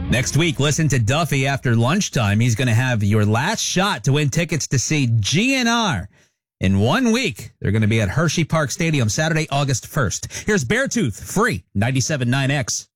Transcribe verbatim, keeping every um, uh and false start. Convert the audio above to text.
Next week, listen to Duffy after lunchtime. He's going to have your last shot to win tickets to see G N R. In one week, they're going to be at Hershey Park Stadium Saturday, August first. Here's Beartooth, free, ninety-seven point nine X.